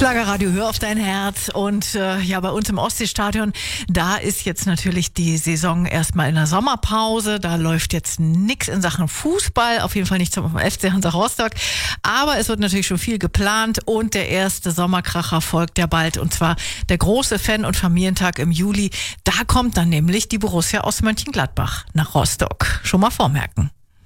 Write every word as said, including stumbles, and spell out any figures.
Schlagerradio, hör auf dein Herz. Und äh, ja, bei uns im Ostseestadion, da ist jetzt natürlich die Saison erstmal in der Sommerpause. Da läuft jetzt nichts in Sachen Fußball, auf jeden Fall nicht zum F C Hansa Rostock. Aber es wird natürlich schon viel geplant und der erste Sommerkracher folgt ja bald. Und zwar der große Fan- und Familientag im Juli. Da kommt dann nämlich die Borussia aus Mönchengladbach nach Rostock. Schon mal vormerken.